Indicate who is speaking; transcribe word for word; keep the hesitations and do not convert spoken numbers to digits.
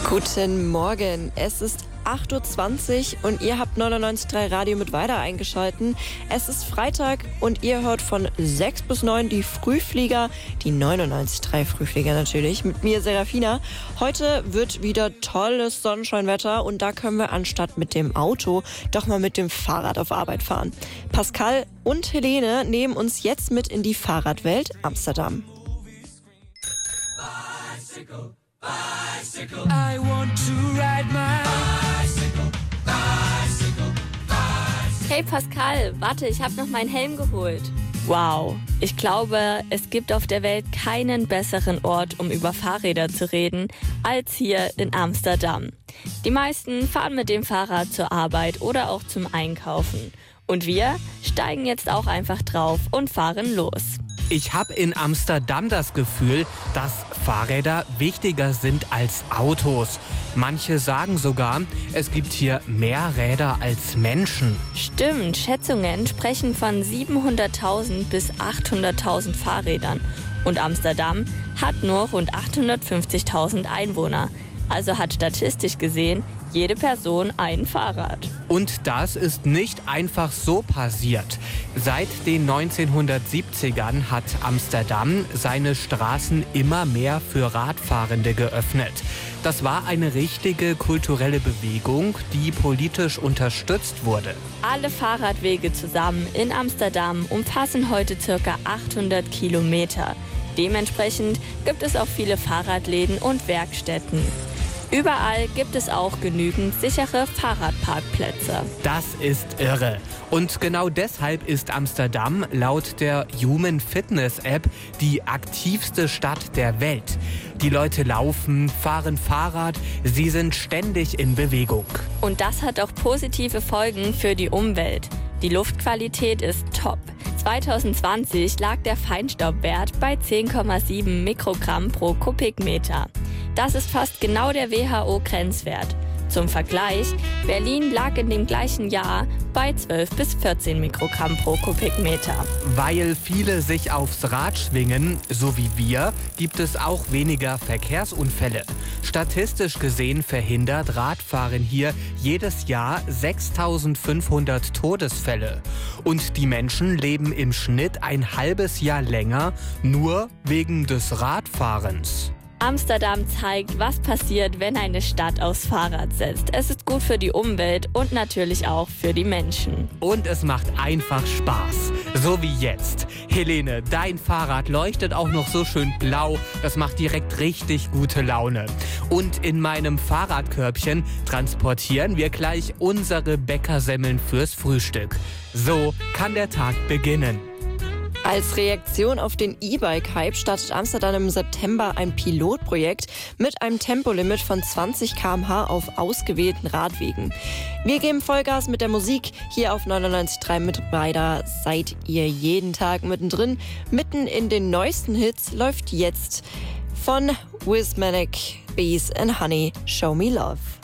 Speaker 1: Guten Morgen, es ist acht Uhr zwanzig und ihr habt neunundneunzig Komma drei Radio mit weiter eingeschalten. Es ist Freitag und ihr hört von sechs bis neun die Frühflieger, die neunundneunzig Komma drei Frühflieger natürlich, mit mir Serafina. Heute wird wieder tolles Sonnenscheinwetter und da können wir anstatt mit dem Auto doch mal mit dem Fahrrad auf Arbeit fahren. Pascal und Helene nehmen uns jetzt mit in die Fahrradwelt Amsterdam.
Speaker 2: Bicycle, bicycle. I want to ride my bicycle, bicycle, bicycle.
Speaker 3: Hey Pascal, warte, ich habe noch meinen Helm geholt. Wow, ich glaube, es gibt auf der Welt keinen besseren Ort, um über Fahrräder zu reden, als hier in Amsterdam. Die meisten fahren mit dem Fahrrad zur Arbeit oder auch zum Einkaufen. Und wir steigen jetzt auch einfach drauf und fahren los.
Speaker 4: Ich habe in Amsterdam das Gefühl, dass Fahrräder wichtiger sind als Autos. Manche sagen sogar, es gibt hier mehr Räder als Menschen.
Speaker 3: Stimmt, Schätzungen sprechen von siebenhunderttausend bis achthunderttausend Fahrrädern. Und Amsterdam hat nur rund achthundertfünfzigtausend Einwohner. Also hat statistisch gesehen jede Person ein Fahrrad.
Speaker 4: Und das ist nicht einfach so passiert. Seit den neunzehnhundertsiebzigern hat Amsterdam seine Straßen immer mehr für Radfahrende geöffnet. Das war eine richtige kulturelle Bewegung, die politisch unterstützt wurde.
Speaker 3: Alle Fahrradwege zusammen in Amsterdam umfassen heute ca. achthundert Kilometer. Dementsprechend gibt es auch viele Fahrradläden und Werkstätten. Überall gibt es auch genügend sichere Fahrradparkplätze.
Speaker 4: Das ist irre. Und genau deshalb ist Amsterdam laut der Human Fitness App die aktivste Stadt der Welt. Die Leute laufen, fahren Fahrrad, sie sind ständig in Bewegung.
Speaker 3: Und das hat auch positive Folgen für die Umwelt. Die Luftqualität ist top. zwanzig zwanzig lag der Feinstaubwert bei zehn Komma sieben Mikrogramm pro Kubikmeter. Das ist fast genau der W H O-Grenzwert. Zum Vergleich, Berlin lag in dem gleichen Jahr bei zwölf bis vierzehn Mikrogramm pro Kubikmeter.
Speaker 4: Weil viele sich aufs Rad schwingen, so wie wir, gibt es auch weniger Verkehrsunfälle. Statistisch gesehen verhindert Radfahren hier jedes Jahr sechstausendfünfhundert Todesfälle. Und die Menschen leben im Schnitt ein halbes Jahr länger, nur wegen des Radfahrens.
Speaker 3: Amsterdam zeigt, was passiert, wenn eine Stadt aufs Fahrrad setzt. Es ist gut für die Umwelt und natürlich auch für die Menschen.
Speaker 4: Und es macht einfach Spaß. So wie jetzt. Helene, dein Fahrrad leuchtet auch noch so schön blau. Das macht direkt richtig gute Laune. Und in meinem Fahrradkörbchen transportieren wir gleich unsere Bäckersemmeln fürs Frühstück. So kann der Tag beginnen.
Speaker 1: Als Reaktion auf den E-Bike-Hype startet Amsterdam im September ein Pilotprojekt mit einem Tempolimit von zwanzig Kilometer pro Stunde auf ausgewählten Radwegen. Wir geben Vollgas mit der Musik. Hier auf neunundneunzig Komma drei mit Rider seid ihr jeden Tag mittendrin. Mitten in den neuesten Hits läuft jetzt von Wizmanic, Bees and Honey, Show Me Love.